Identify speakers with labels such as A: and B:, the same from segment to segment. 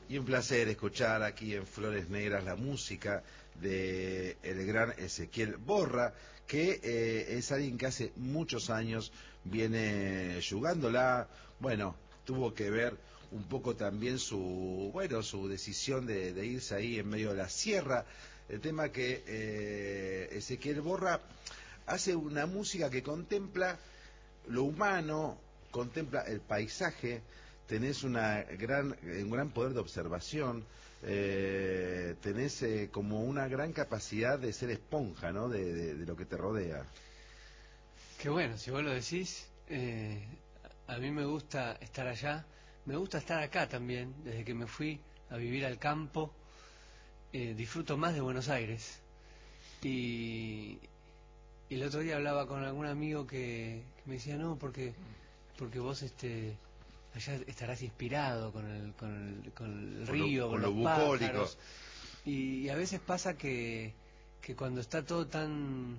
A: Y un placer escuchar aquí en Flores Negras la música de el gran Ezequiel Borra, que es alguien que hace muchos años viene jugándola. Bueno, tuvo que ver un poco también su decisión de irse ahí en medio de la sierra. El tema que Ezequiel Borra hace una música que contempla lo humano, contempla el paisaje. Tenés un gran poder de observación, tenés como una gran capacidad de ser esponja, ¿no? de lo que te rodea.
B: Qué bueno, si vos lo decís, a mí me gusta estar allá, me gusta estar acá también, desde que me fui a vivir al campo, disfruto más de Buenos Aires. Y el otro día hablaba con algún amigo que me decía, no, porque vos allá estarás inspirado con el río, con los pájaros. Y a veces pasa que cuando está todo tan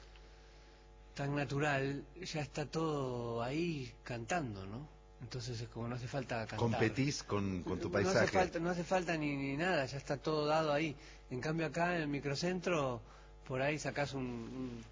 B: natural, ya está todo ahí cantando, ¿no? Entonces es como no hace falta cantar.
A: Competís con tu paisaje.
B: No hace falta ni nada, ya está todo dado ahí. En cambio acá en el microcentro, por ahí sacás un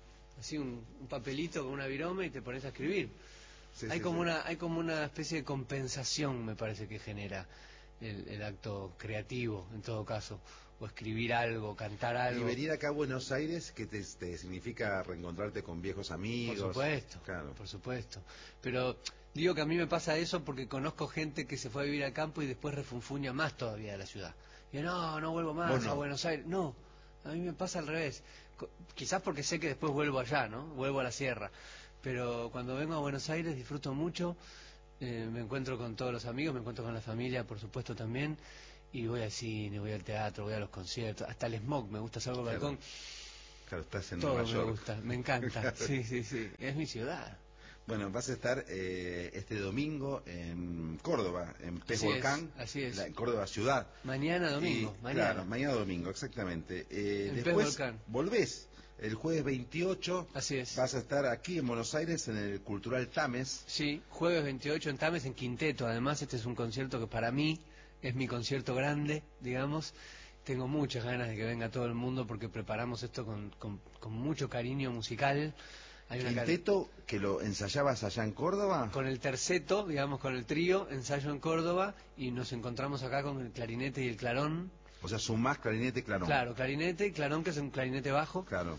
B: papelito con una virome y te pones a escribir. Sí, hay como una especie de compensación, me parece, que genera el acto creativo, en todo caso, o escribir algo, cantar algo.
A: Y venir acá a Buenos Aires, que te significa reencontrarte con viejos amigos.
B: Por supuesto, claro. Por supuesto. Pero digo que a mí me pasa eso porque conozco gente que se fue a vivir al campo y después refunfuña más todavía de la ciudad. Y no vuelvo más a Buenos Aires. No, a mí me pasa al revés. Quizás porque sé que después vuelvo allá, ¿no? Vuelvo a la sierra. Pero cuando vengo a Buenos Aires disfruto mucho, me encuentro con todos los amigos, me encuentro con la familia, por supuesto, también, y voy al cine, voy al teatro, voy a los conciertos, hasta el smog, me gusta salgo al balcón.
A: Claro, estás en
B: todo
A: Nueva York.
B: Me gusta, me encanta, sí, es mi ciudad.
A: Bueno, vas a estar este domingo en Córdoba, en Pez Volcán,
B: así es.
A: En Córdoba ciudad.
B: Mañana domingo,
A: Claro, mañana domingo, exactamente.
B: En
A: después
B: Pez Volcán.
A: Volvés. El jueves 28
B: así es.
A: Vas a estar aquí en Buenos Aires en el Cultural Tames.
B: Sí, jueves 28 en Tames, en quinteto. Además, este es un concierto que para mí es mi concierto grande, digamos. Tengo muchas ganas de que venga todo el mundo porque preparamos esto con mucho cariño musical.
A: Hay ¿Quinteto que lo ensayabas allá en Córdoba?
B: Con el terceto, digamos, con el trío, ensayo en Córdoba y nos encontramos acá con el clarinete y el clarón.
A: O sea, sumás clarinete y clarón.
B: Claro, clarinete y clarón, que es un clarinete bajo.
A: Claro.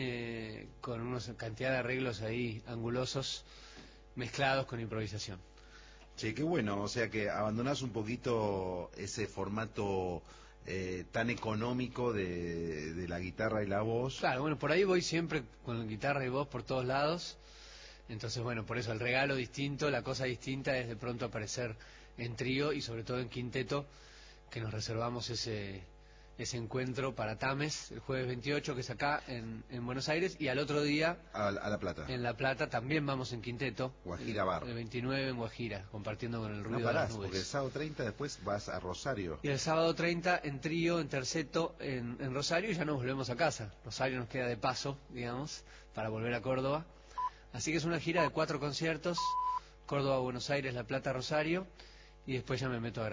B: Con una cantidad de arreglos ahí angulosos mezclados con improvisación.
A: Sí, qué bueno, o sea que abandonás un poquito ese formato tan económico de la guitarra y la voz.
B: Claro, bueno, por ahí voy siempre con guitarra y voz por todos lados, entonces bueno, por eso el regalo distinto, la cosa distinta es de pronto aparecer en trío y sobre todo en quinteto, que nos reservamos ese encuentro para Tames el jueves 28, que es acá en Buenos Aires, y al otro día
A: a La Plata.
B: En La Plata también vamos en quinteto.
A: Guajira Bar.
B: El 29 en Guajira, compartiendo con el ruido
A: no parás,
B: de las nubes.
A: Porque el sábado 30 después vas a Rosario.
B: Y el sábado 30 en trío, en terceto, en Rosario, y ya nos volvemos a casa. Rosario nos queda de paso, digamos, para volver a Córdoba. Así que es una gira de 4 conciertos: Córdoba, Buenos Aires, La Plata, Rosario, y después ya me meto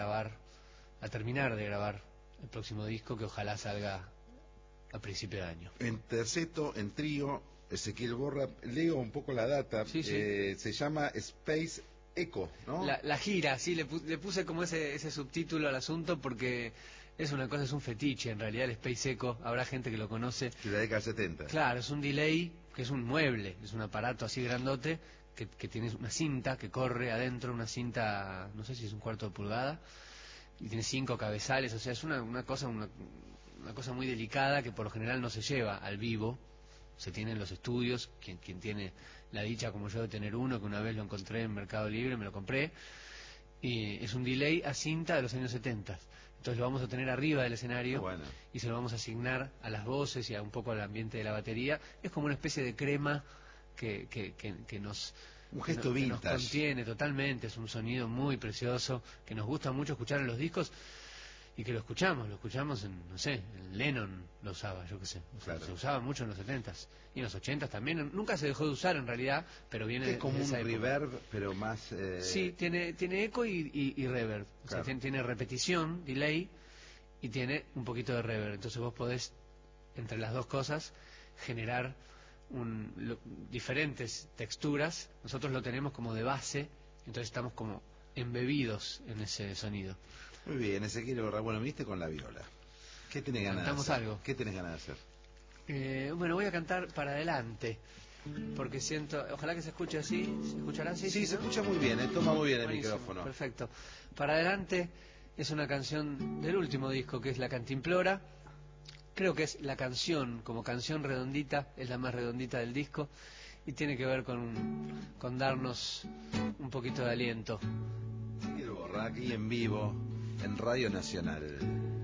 B: a terminar de grabar el próximo disco, que ojalá salga a principio de año.
A: En terceto, en trío, Ezequiel Borra, leo un poco la data,
B: sí.
A: Se llama Space Echo, ¿no?
B: La gira, sí, le puse como ese subtítulo al asunto porque es una cosa, es un fetiche en realidad el Space Echo, habrá gente que lo conoce.
A: De la década del 70.
B: Claro, es un delay, que es un mueble, es un aparato así grandote, que tiene una cinta que corre adentro, una cinta, no sé si es un cuarto de pulgada, y tiene 5 cabezales, o sea, es una cosa muy delicada que por lo general no se lleva al vivo. Se tiene en los estudios, quien tiene la dicha como yo de tener uno, que una vez lo encontré en Mercado Libre, me lo compré, y es un delay a cinta de los años 70. Entonces lo vamos a tener arriba del escenario, y se lo vamos a asignar a las voces y a un poco al ambiente de la batería. Es como una especie de crema que nos...
A: Un gesto vintage.
B: Que nos contiene totalmente, es un sonido muy precioso, que nos gusta mucho escuchar en los discos. y que lo escuchamos en, no sé, en Lennon lo usaba, yo qué sé. O sea,
A: Claro.
B: se usaba mucho en los 70s y en los 80s también. Nunca se dejó de usar en realidad, pero viene
A: Es como
B: de
A: un
B: esa época.
A: reverb, pero más...
B: Sí, tiene eco y reverb. O sea,
A: Claro.
B: tiene repetición, delay, y tiene un poquito de reverb. Entonces vos podés, entre las dos cosas, generar diferentes texturas. Nosotros lo tenemos como de base, entonces estamos como embebidos en ese sonido.
A: Muy bien, Ezequiel Borra. Bueno, viniste con la viola. ¿Qué tenés ganas
B: Cantamos
A: de hacer?
B: algo.
A: ¿Qué tenés ganas de hacer?
B: Bueno, voy a cantar Para Adelante, porque siento, ojalá que se escuche así. ¿Se escuchará así?
A: Sí, se
B: ¿no?
A: escucha muy bien, toma muy bien el
B: Buenísimo,
A: micrófono.
B: perfecto. Para Adelante es una canción del último disco, que es La Cantimplora. Creo que es la canción, como canción redondita, es la más redondita del disco, y tiene que ver con darnos un poquito de aliento.
A: Ezequiel Borra, aquí en vivo, en Radio Nacional.